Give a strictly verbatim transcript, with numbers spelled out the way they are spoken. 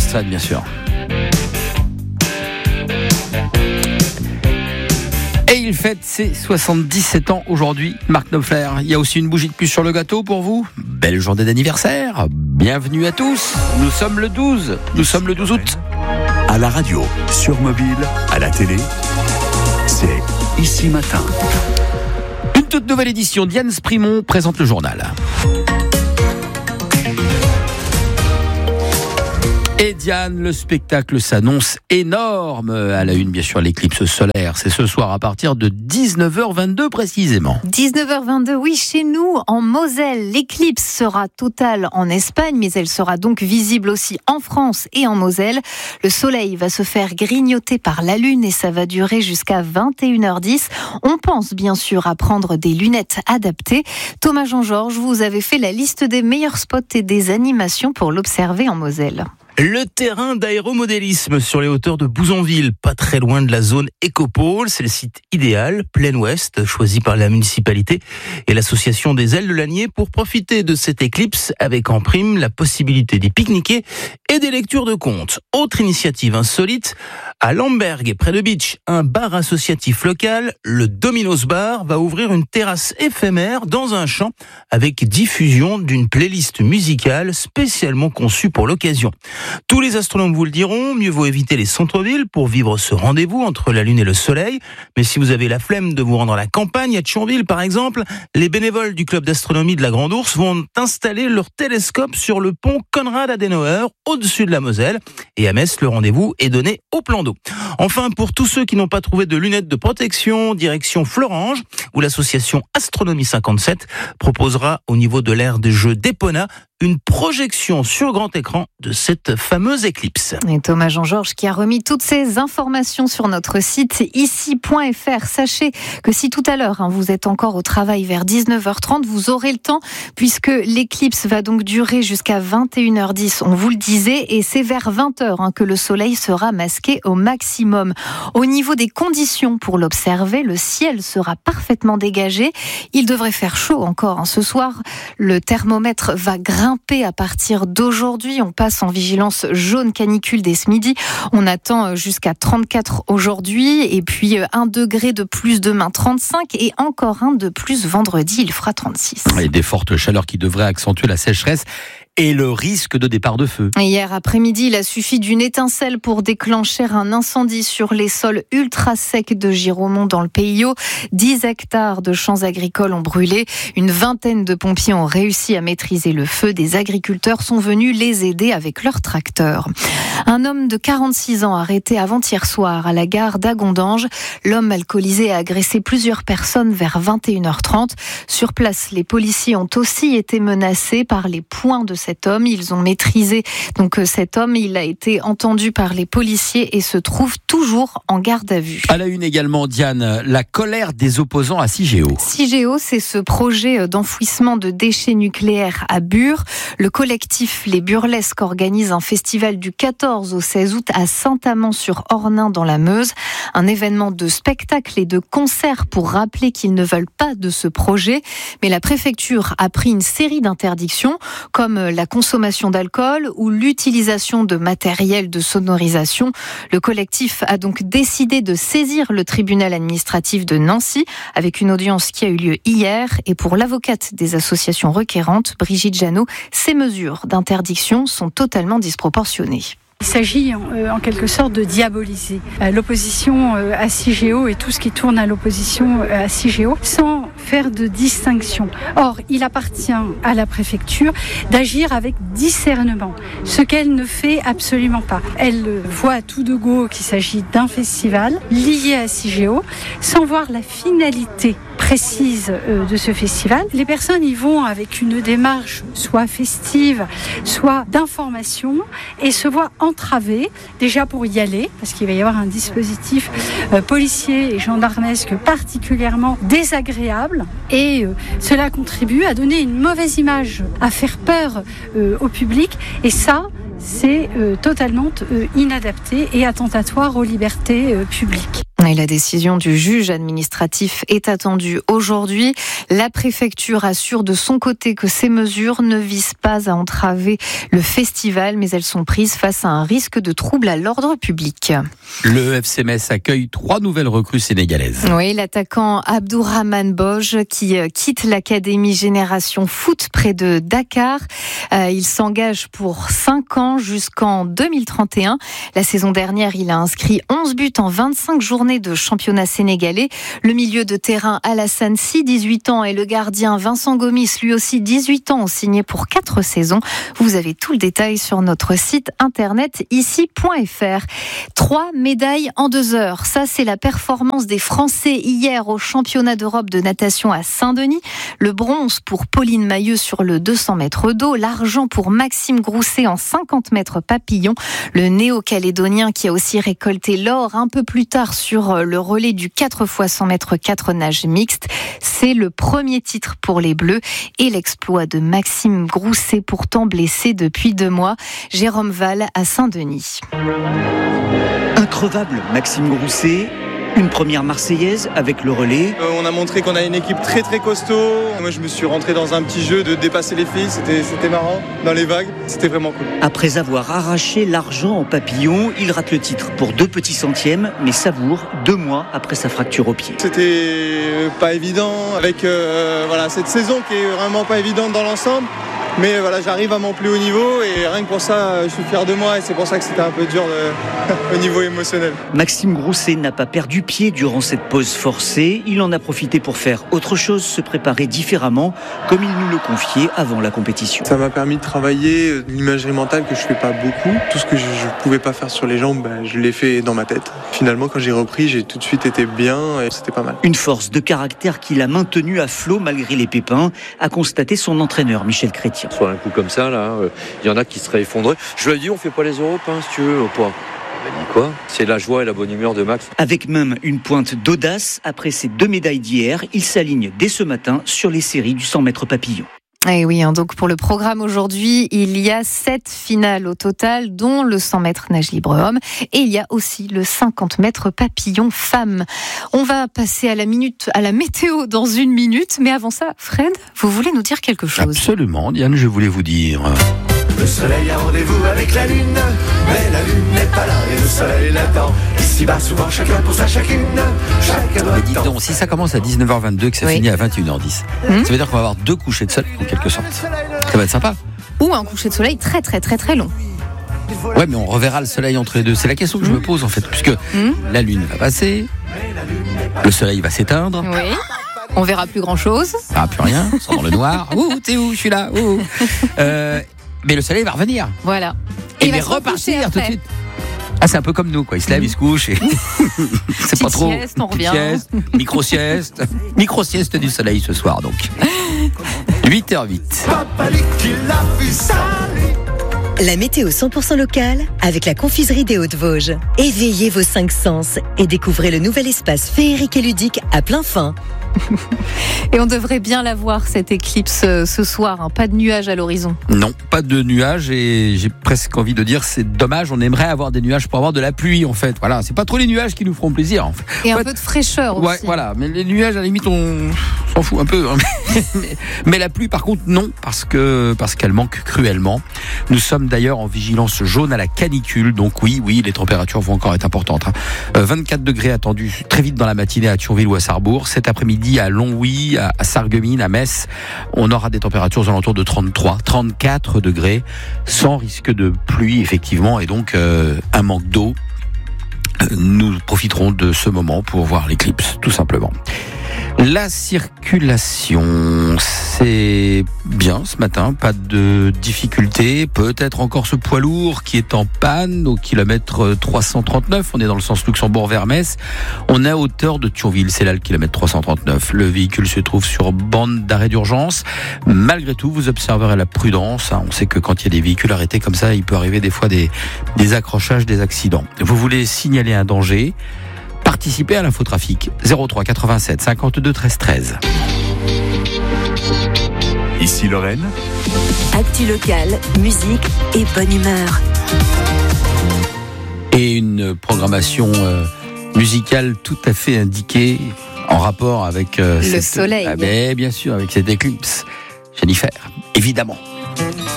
Street, bien sûr. Et il fête ses soixante-dix-sept ans aujourd'hui, Mark Knopfler. Il y a aussi une bougie de plus sur le gâteau pour vous. Belle journée d'anniversaire. Bienvenue à tous. Nous sommes le douze. Nous sommes le douze août. À la radio, sur mobile, à la télé, c'est Ici Matin. Une toute nouvelle édition. Diane Sprimont présente le journal. Et Diane, le spectacle s'annonce énorme. À la une, bien sûr, l'éclipse solaire. C'est ce soir à partir de dix-neuf heures vingt-deux précisément. dix-neuf heures vingt-deux, oui, chez nous, en Moselle. L'éclipse sera totale en Espagne, mais elle sera donc visible aussi en France et en Moselle. Le soleil va se faire grignoter par la lune et ça va durer jusqu'à vingt et une heures dix. On pense bien sûr à prendre des lunettes adaptées. Thomas Jean-Georges, vous avez fait la liste des meilleurs spots et des animations pour l'observer en Moselle. Le terrain d'aéromodélisme sur les hauteurs de Bouzonville, pas très loin de la zone Écopole. C'est le site idéal, plein ouest, choisi par la municipalité et l'association des Ailes de l'Anier pour profiter de cette éclipse avec en prime la possibilité d'y pique-niquer et des lectures de contes. Autre initiative insolite, à Lamberg, près de Beach, un bar associatif local, le Domino's Bar, va ouvrir une terrasse éphémère dans un champ avec diffusion d'une playlist musicale spécialement conçue pour l'occasion. Tous les astronomes vous le diront, mieux vaut éviter les centres-villes pour vivre ce rendez-vous entre la Lune et le Soleil. Mais si vous avez la flemme de vous rendre à la campagne, à Thionville par exemple, les bénévoles du club d'astronomie de la Grande Ourse vont installer leur télescope sur le pont Konrad Adenauer, au-dessus de la Moselle. Et à Metz, le rendez-vous est donné au plan d'eau. Enfin, pour tous ceux qui n'ont pas trouvé de lunettes de protection, direction Florange, où l'association Astronomie cinquante-sept proposera au niveau de l'aire de jeu d'Epona une projection sur grand écran de cette fameuse éclipse. Et Thomas Jean-Georges qui a remis toutes ces informations sur notre site ici point f r. Sachez que si tout à l'heure hein, vous êtes encore au travail vers dix-neuf heures trente, vous aurez le temps puisque l'éclipse va donc durer jusqu'à vingt et une heures dix, on vous le disait, et c'est vers vingt heures hein, que le soleil sera masqué au maximum. Au niveau des conditions pour l'observer, le ciel sera parfaitement dégagé. Il devrait faire chaud encore hein, ce soir. Le thermomètre va grimper à partir d'aujourd'hui. On passe en vigilance jaune canicule dès ce midi. On attend jusqu'à trente-quatre aujourd'hui et puis un degré de plus demain, trente-cinq, et encore un de plus vendredi, il fera trente-six. Et des fortes chaleurs qui devraient accentuer la sécheresse et le risque de départ de feu. Hier après-midi, il a suffi d'une étincelle pour déclencher un incendie sur les sols ultra secs de Giromont dans le Pays Haut. dix hectares de champs agricoles ont brûlé. Une vingtaine de pompiers ont réussi à maîtriser le feu. Des agriculteurs sont venus les aider avec leurs tracteurs. Un homme de quarante-six ans arrêté avant-hier soir à la gare d'Agondange. L'homme alcoolisé a agressé plusieurs personnes vers vingt et une heures trente. Sur place, les policiers ont aussi été menacés par les poings de cet homme. Ils ont maîtrisé donc cet homme. Il a été entendu par les policiers et se trouve toujours en garde à vue. À la une également, Diane, la colère des opposants à Cigéo. Cigéo, c'est ce projet d'enfouissement de déchets nucléaires à Bure. Le collectif Les Burlesques organise un festival du quatorze au seize août à Saint-Amand-sur-Ornain dans la Meuse. Un événement de spectacle et de concert pour rappeler qu'ils ne veulent pas de ce projet. Mais la préfecture a pris une série d'interdictions comme la consommation d'alcool ou l'utilisation de matériel de sonorisation. Le collectif a donc décidé de saisir le tribunal administratif de Nancy avec une audience qui a eu lieu hier. Et pour l'avocate des associations requérantes, Brigitte Janot, ces mesures d'interdiction sont totalement disproportionnées. Il s'agit euh, en quelque sorte de diaboliser euh, l'opposition euh, à Cigéo et tout ce qui tourne à l'opposition euh, à Cigéo sans faire de distinction. Or, il appartient à la préfecture d'agir avec discernement, ce qu'elle ne fait absolument pas. Elle euh, voit à tout de go qu'il s'agit d'un festival lié à Cigéo sans voir la finalité précise euh, de ce festival. Les personnes y vont avec une démarche soit festive, soit d'information et se voient entravées déjà pour y aller, parce qu'il va y avoir un dispositif euh, policier et gendarmesque particulièrement désagréable et euh, cela contribue à donner une mauvaise image, à faire peur euh, au public et ça, c'est euh, totalement euh, inadapté et attentatoire aux libertés euh, publiques. Et la décision du juge administratif est attendue aujourd'hui. La préfecture assure de son côté que ces mesures ne visent pas à entraver le festival, mais elles sont prises face à un risque de trouble à l'ordre public. Le F C Metz accueille trois nouvelles recrues sénégalaises. Oui, l'attaquant Abdourahmane Boj qui quitte l'académie Génération Foot près de Dakar. Euh, il s'engage pour cinq ans jusqu'en deux mille trente et un. La saison dernière, il a inscrit onze buts en vingt-cinq journées de championnat sénégalais. Le milieu de terrain Alassane Si, dix-huit ans, et le gardien Vincent Gomis, lui aussi dix-huit ans, ont signé pour quatre saisons. Vous avez tout le détail sur notre site internet ici point f r. Trois médailles en deux heures. Ça, c'est la performance des Français hier au championnat d'Europe de natation à Saint-Denis. Le bronze pour Pauline Mailleux sur le deux cents mètres d'eau. L'argent pour Maxime Grousset en cinquante mètres papillon. Le néo-calédonien qui a aussi récolté l'or un peu plus tard sur le relais du quatre fois cent mètres quatre nage mixte. C'est le premier titre pour les Bleus et l'exploit de Maxime Grousset, pourtant blessé depuis deux mois. Jérôme Val à Saint-Denis. Increvable Maxime Grousset. Une première Marseillaise avec le relais. Euh, on a montré qu'on a une équipe très très costaud. Moi je me suis rentré dans un petit jeu de dépasser les filles, c'était, c'était marrant, dans les vagues, c'était vraiment cool. Après avoir arraché l'argent en papillon, il rate le titre pour deux petits centièmes, mais savoure deux mois après sa fracture au pied. C'était pas évident avec euh, voilà, cette saison qui est vraiment pas évidente dans l'ensemble. Mais voilà, j'arrive à mon plus haut niveau et rien que pour ça, je suis fier de moi et c'est pour ça que c'était un peu dur de... au niveau émotionnel. Maxime Grousset n'a pas perdu pied durant cette pause forcée. Il en a profité pour faire autre chose, se préparer différemment, comme il nous le confiait avant la compétition. Ça m'a permis de travailler l'imagerie mentale que je fais pas beaucoup. Tout ce que je ne pouvais pas faire sur les jambes, ben, je l'ai fait dans ma tête. Finalement, quand j'ai repris, j'ai tout de suite été bien et c'était pas mal. Une force de caractère qu'il a maintenue à flot malgré les pépins, a constaté son entraîneur Michel Chrétien. Soit un coup comme ça, là, il y en a qui seraient effondrés. Je lui ai dit, on fait pas les Europes, hein, si tu veux, ou pas. Il m'a dit quoi ? C'est la joie et la bonne humeur de Max. Avec même une pointe d'audace, après ses deux médailles d'hier, il s'aligne dès ce matin sur les séries du cent mètres papillon. Et oui, hein, donc pour le programme aujourd'hui, il y a sept finales au total, dont le cent mètres nage libre homme, et il y a aussi le cinquante mètres papillon femme. On va passer à la minute, à la météo dans une minute, mais avant ça, Fred, vous voulez nous dire quelque chose ? Absolument, Diane, je voulais vous dire. Le soleil a rendez-vous avec la lune, mais la lune n'est pas là et le soleil l'attend. Ici-bas, souvent chacun pour sa chacune, chacun doit Mais dites donc, si ça commence à dix-neuf heures vingt-deux et que ça Oui. finit à vingt et une heures dix, Mmh. ça veut dire qu'on va avoir deux couchers de soleil en quelque sorte. Ça va être sympa. Ou un coucher de soleil très très très très long. Ouais, mais on reverra le soleil entre les deux. C'est la question que je me pose en fait, puisque Mmh. la lune va passer, le soleil va s'éteindre, Oui. On verra plus grand chose. ah plus rien, on sera dans le noir. Ouh, t'es où ? Je suis là. Ouh. Euh, mais le soleil va revenir. Voilà. Et il va mais se recoucher repartir tout de après. suite. Ah, c'est un peu comme nous, quoi. Il se lève, il se couche. Et... c'est pas Petite trop. sieste, on Petite revient. sieste, micro-sieste. Micro-sieste du soleil ce soir, donc. huit heures huit. La météo cent pour cent locale avec la confiserie des Hauts-de-Vosges. Éveillez vos cinq sens et découvrez le nouvel espace féerique et ludique à plein fin. Et on devrait bien la voir, cette éclipse, euh, ce soir. Hein. Pas de nuages à l'horizon. Non, pas de nuages et j'ai presque envie de dire c'est dommage, on aimerait avoir des nuages pour avoir de la pluie en fait. Voilà, c'est pas trop les nuages qui nous feront plaisir en fait. Et En un fait, peu de fraîcheur Ouais, aussi. voilà, mais les nuages à la limite on s'en fout un peu. Hein. Mais, mais la pluie par contre non, parce que parce qu'elle manque cruellement. Nous sommes d'ailleurs en vigilance jaune à la canicule, donc oui, oui, les températures vont encore être importantes. Hein. Euh, vingt-quatre degrés attendus très vite dans la matinée à Thionville ou à Sarrebourg. Cet après-midi à Longwy, à, à Sarreguemines, à Metz, on aura des températures aux alentours de trente-trois, trente-quatre degrés, sans risque de pluie effectivement, et donc euh, un manque d'eau. Nous profiterons de ce moment pour voir l'éclipse, tout simplement. La circulation, c'est bien ce matin, pas de difficulté. Peut-être encore ce poids lourd qui est en panne au kilomètre trois cent trente-neuf. On est dans le sens Luxembourg vers Metz. On est à hauteur de Thionville, c'est là le kilomètre trois cent trente-neuf. Le véhicule se trouve sur bande d'arrêt d'urgence. Malgré tout, vous observerez la prudence. On sait que quand il y a des véhicules arrêtés comme ça, il peut arriver des fois des, des accrochages, des accidents. Vous voulez signaler un danger ? Participez à l'infotrafic zéro trois quatre-vingt-sept cinquante-deux treize treize. Ici Lorraine, Actu locale, musique et bonne humeur. Et une programmation euh, musical tout à fait indiqué en rapport avec euh, le cette... soleil. Ah, mais bien sûr, avec cette éclipse. Jennifer, évidemment.